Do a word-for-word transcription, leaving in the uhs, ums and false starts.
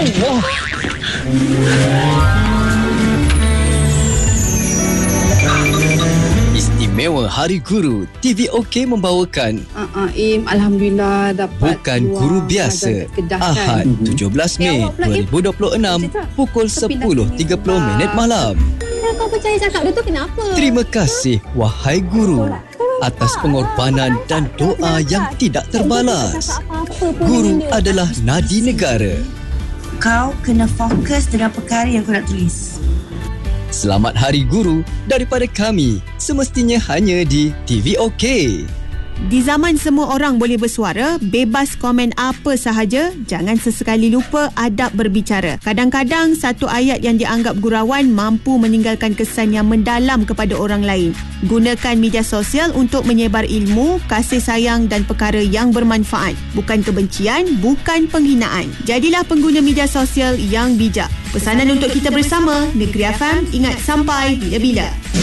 Allah. Istimewa Hari Guru, T V OK membawakan Uh, uh, Im, Alhamdulillah dapat Bukan keluar Guru Biasa, Kedah, Ahad kan? tujuh belas Mei awak pula, dua ribu dua puluh enam pukul sepuluh tiga puluh minit malam. Kau percaya cakap dia tu kenapa? Terima kasih wahai guru atas pengorbanan dan doa yang tidak terbalas. Guru adalah nadi negara. Kau kena fokus dengan perkara yang kau nak tulis. Selamat Hari Guru daripada kami, semestinya hanya di T V OK. Di zaman semua orang boleh bersuara, bebas komen apa sahaja, jangan sesekali lupa adab berbicara. Kadang-kadang satu ayat yang dianggap gurauan mampu meninggalkan kesan yang mendalam kepada orang lain. Gunakan media sosial untuk menyebar ilmu, kasih sayang dan perkara yang bermanfaat. Bukan kebencian, bukan penghinaan. Jadilah pengguna media sosial yang bijak. Pesanan untuk kita bersama, Negeri F M, ingat sampai bila-bila.